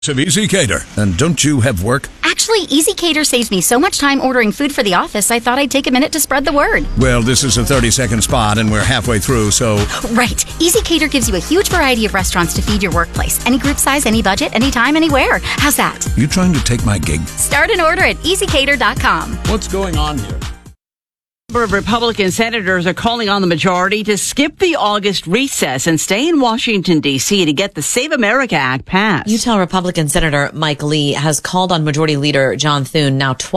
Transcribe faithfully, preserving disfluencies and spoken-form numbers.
Of Easy Cater. And don't you have work? Actually, Easy Cater saves me so much time ordering food for the office, I thought I'd take a minute to spread the word. Well, this is a thirty-second spot, and we're halfway through, so... Right. Easy Cater gives you a huge variety of restaurants to feed your workplace. Any group size, any budget, anytime, anywhere. How's that? You trying to take my gig? Start an order at easy cater dot com. What's going on here? A number of Republican senators are calling on the majority to skip the August recess and stay in Washington, D C to get the Save America Act passed. Utah Republican Senator Mike Lee has called on Majority Leader John Thune now twice